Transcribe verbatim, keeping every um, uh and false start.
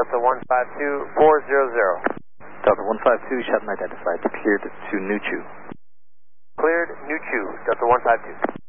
Delta one five two four zero zero. Delta one five two, shot and identified. Cleared to Nuchu. Cleared, Nuchu, Delta one five two.